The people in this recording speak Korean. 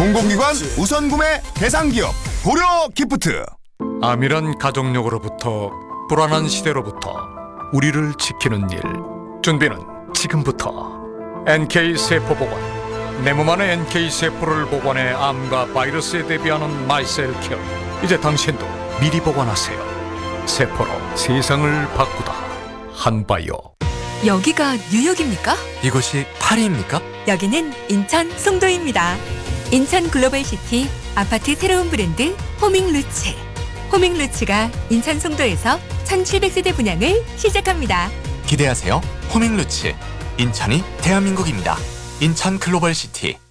공공기관 우선구매 대상기업 고려기프트. 암이란 가족력으로부터 불안한 시대로부터 우리를 지키는 일. 준비는 지금부터. NK세포보관. 내 몸 안에 NK세포를 보관해 암과 바이러스에 대비하는 마이셀케어. 이제 당신도 미리 보관하세요. 세포로 세상을 바꾸다. 한바이오. 여기가 뉴욕입니까? 이곳이 파리입니까? 여기는 인천 송도입니다. 인천 글로벌시티 아파트 새로운 브랜드 호밍루츠. 호밍루츠가 인천 송도에서 1700세대 분양을 시작합니다. 기대하세요. 호밍루츠. 인천이 대한민국입니다. 인천 글로벌시티.